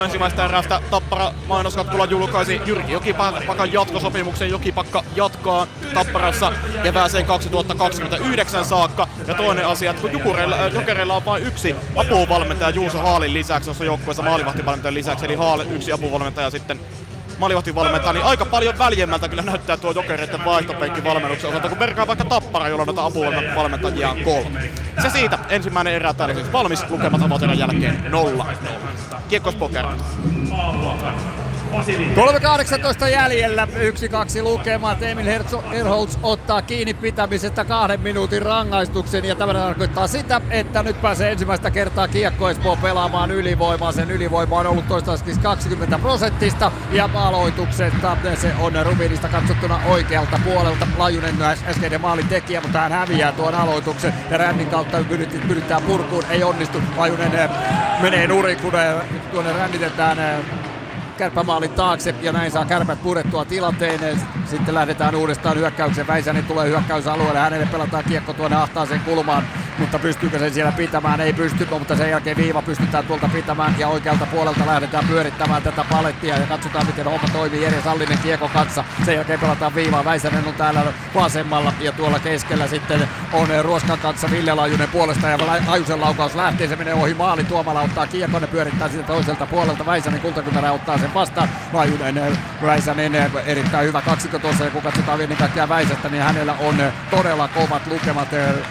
Ensimmäistä erästä Tappara mainoskatkulla julkaisi Jyrki Jokipakan jatkosopimuksen. Jokipakka jatkaa Tapparassa kevääseen 2029 saakka. Ja toinen asia, että kun Jokereilla on vain yksi apuvalmentaja Juuso Haalin lisäksi, jossa joukkueessa maalivahtivalmentajan lisäksi, eli Haal yksi apuvalmentaja sitten maalivahtivalmentaja, niin aika paljon väljemmältä kyllä näyttää tuo Jokereiden vaihtopenkkivalmennuksen osalta, kun verkaa vaikka Tappara, jolla noita apuvalmentajia on 3. Se siitä, ensimmäinen erä tällaiseksi valmis, lukemat avauserän jälkeen 0. Kiekko Poker. 3.18 jäljellä, 1-2 lukemat. Emil Erholz ottaa kiinni pitämisestä 2 minuutin rangaistuksen ja tämä tarkoittaa sitä, että nyt pääsee ensimmäistä kertaa Kiekko Espoo pelaamaan ylivoimaa. Sen ylivoima on ollut toistaiseksi 20% ja aloituksesta se on Rubinista katsottuna oikealta puolelta. Lajunen äskeinen maalin tekijä, mutta hän häviää tuon aloituksen ja rännin kautta pyritään purkuun, ei onnistu. Lajunen menee nurin, kun tuonne rännitetään Kärppämaalin taakse ja näin saa Kärpät purettua tilanteen. Sitten lähdetään uudestaan hyökkäyksen. Väisänen tulee hyökkäysalueelle. Hänelle pelataan kiekko tuonne ahtaaseen kulmaan. Mutta pystyykö sen siellä pitämään? Ei pysty, mutta sen jälkeen viiva pystytään tuolta pitämään. Ja oikealta puolelta lähdetään pyörittämään tätä palettia. Ja katsotaan miten homma toimii. Jere Sallinen kiekko kanssa. Sen jälkeen pelataan viivaa. Väisänen on täällä vasemmalla. Ja tuolla keskellä sitten on Ruoskan kanssa Ville Lajunen puolesta. Ja Lajusen laukaus lähtee. Se menee ohi maali. Tuomala ottaa kiekon. Ne pyörittää sitä toiselta puolelta. Väisänen kultakypärä ottaa sen vastaan. Lajunen, Väisänen erittäin hyvä kaksikko tuossa. Ja kun katsotaan ennen kaikkea Väisästä, niin hänellä on todella kovat lukemat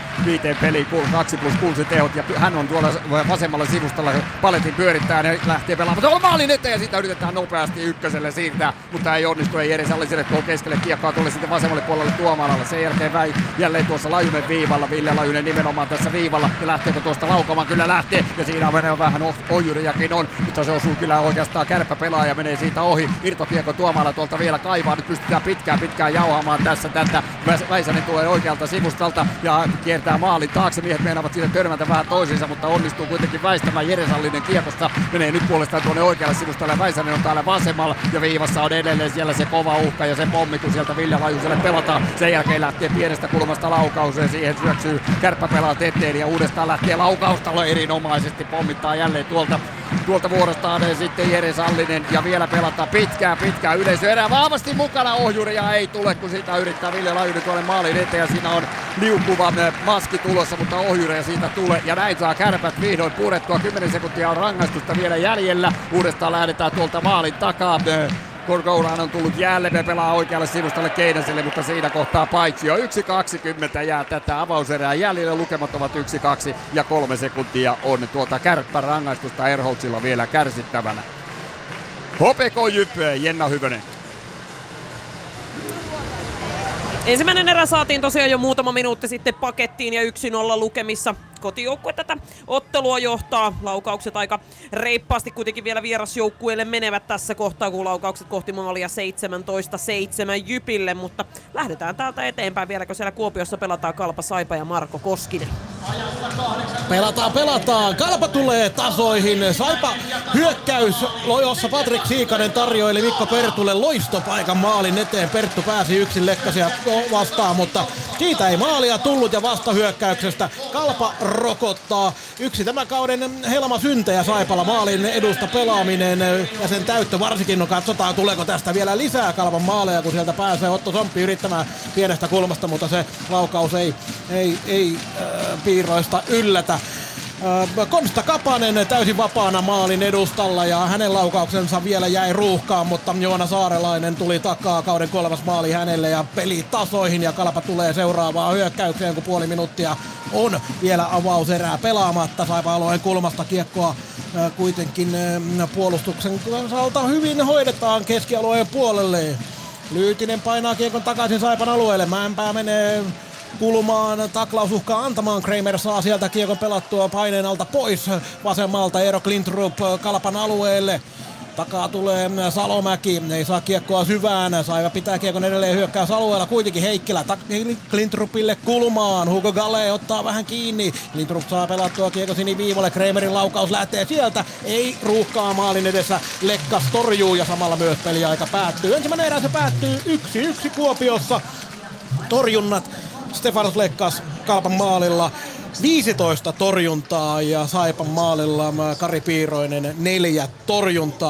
5 peliin 2+6 tehot ja hän on tuolla vasemmalla sivustalla paletin pyörittää ja lähtee pelaamaan tuolla maalin eteen ja siitä yritetään nopeasti ykköselle siirtää, mutta ei onnistu, ei Jere Salliselle tuolla keskelle kiekkoa tulee sitten vasemmalle puolelle Tuomalalle. Sen jälkeen jälleen tuossa Lajunen viivalla, Ville Lajunen nimenomaan tässä viivalla ja lähteekö tuosta laukamaan? Kyllä lähtee ja siinä menee vähän ohjuriakin on, mutta se osuu kyllä oikeastaan kärppäpelaaja menee siitä ohi. Irtokiekko Tuomala tuolta vielä kaivaa, nyt pystytään pitkään jauhamaan tässä tätä. Väisänen tulee oikealta sivustalta ja kiertää maalin taakse. Miehet meinaavat siitä törmätä vähän toisiinsa, mutta onnistuu kuitenkin väistämään. Jere Sallinen kiekosta menee nyt puolestaan tuonne oikealle sivustalle. Väisänen on täällä vasemmalla ja viivassa on edelleen siellä se kova uhka ja se pommi, kun sieltä Ville Lajuselle pelataan. Sen jälkeen lähtee pienestä kulmasta laukauseen, siihen syöksyy kärppäpelaat eteen ja uudestaan lähtee laukausta erinomaisesti, pommittaa jälleen tuolta vuorostaan sitten Jere Sallinen ja vielä pelataan pitkään yleisö erää vahvasti mukana. Ohjuria ei tule, kun sitä yrittää Ville Lajunen tuonne maalin eteen ja siinä on liukuva maski tulossa, mutta ohjuria siitä tulee ja näin saa Kärpät vihdoin purettua. 10 sekuntia on rangaistusta vielä jäljellä. Uudestaan lähdetään tuolta maalin takaa. Korkoulaan on tullut jälleen, me pelaa oikealle sivustalle Keinäselle, mutta siinä kohtaa paitsi jo 1.20 jää tätä avauserää jäljellä. Lukemat ovat 1-2 ja 3 sekuntia on tuota Kärppän rangaistusta Erholzilla vielä kärsittävänä. HPK Jyp, Jenna Hyvönen. Ensimmäinen erä saatiin tosiaan jo muutama minuutti sitten pakettiin ja 1-0 lukemissa. Kotijoukkue tätä ottelua johtaa. Laukaukset aika reippaasti kuitenkin vielä vierasjoukkueelle menevät tässä kohtaa, kun laukaukset kohti maalia 17-7 Jypille. Mutta lähdetään täältä eteenpäin vielä, kun siellä Kuopiossa pelataan Kalpa Saipa ja Marko Koskinen. Pelataan. Kalpa tulee tasoihin. Saipa hyökkäys, jossa Patrik Siikanen tarjoili Mikko Pertulle loistopaikan maalin eteen. Perttu pääsi yksin Lekkasia vastaan, mutta siitä ei maalia tullut ja vastahyökkäyksestä Kalpa rokottaa. Yksi tämän kauden helmasyntejä Saipalla maalin edusta pelaaminen ja sen täyttö varsinkin. No katsotaan tuleeko tästä vielä lisää Kalpan maaleja, kun sieltä pääsee Otto Somppi yrittämään pienestä kulmasta, mutta se laukaus ei piirroista yllätä. Konsta Kapanen täysin vapaana maalin edustalla ja hänen laukauksensa vielä jäi ruuhkaan, mutta Joona Saarelainen tuli takaa, kauden 3. maali hänelle ja peli tasoihin ja Kalpa tulee seuraavaan hyökkäykseen, kun puoli minuuttia on vielä avauserää pelaamatta. Saipa-alueen kulmasta kiekkoa kuitenkin puolustuksen osalta hyvin hoidetaan keskialueen puolelle. Lyytinen painaa kiekon takaisin Saipan alueelle, Mäenpää menee kulmaan, taklausuhkaa antamaan, Kramer saa sieltä kiekon pelattua paineen alta pois vasemmalta, Eero Klintrup Kalpan alueelle. Takaa tulee Salomäki, ei saa kiekkoa syvään, Saiva pitää kiekon edelleen hyökkäysalueella, kuitenkin Heikkilä Klintrupille kulmaan, Hugo Galle ottaa vähän kiinni, Klintrup saa pelattua kiekko siniviivalle, Kramerin laukaus lähtee sieltä, ei ruuhkaa maalin edessä, Lekkas torjuu ja samalla myös peliaika päättyy. Ensimmäinen erä se päättyy 1-1 Kuopiossa, torjunnat Stefanos Lekkas Kalpan maalilla. 15 torjuntaa ja Saipan maalilla Kari Piiroinen 4 torjuntaa.